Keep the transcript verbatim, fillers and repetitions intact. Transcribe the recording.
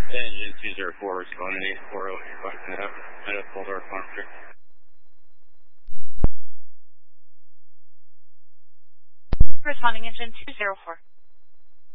Engine two zero four responding eight four zero, five and a half, and a full door conflict. Responding engine two zero four.